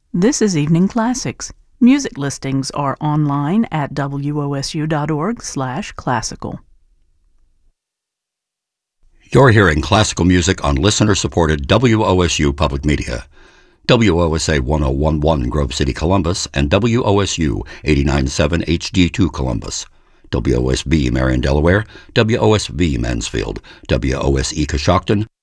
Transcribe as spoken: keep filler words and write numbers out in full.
This is Evening Classics. Music listings are online at W O S U dot org slash classical. You're hearing classical music on listener-supported W O S U Public Media. W O S A ten eleven Grove City, Columbus, and W O S U eighty-nine point seven H D two Columbus. W O S B Marion, Delaware, W O S V Mansfield, W O S E Coshocton,